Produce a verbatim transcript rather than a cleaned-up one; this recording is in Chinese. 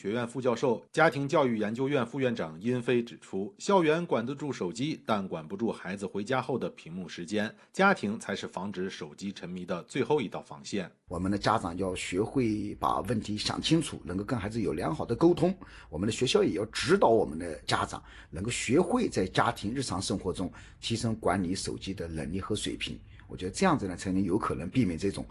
学院副教授、家庭教育研究院副院长殷飞指出，校园管得住手机，但管不住孩子回家后的屏幕时间，家庭才是防止手机沉迷的最后一道防线。 我们的家长要学会把问题想清楚，能够跟孩子有良好的沟通。我们的学校也要指导我们的家长，能够学会在家庭日常生活中提升管理手机的能力和水平。我觉得这样子呢，才能有可能避免这种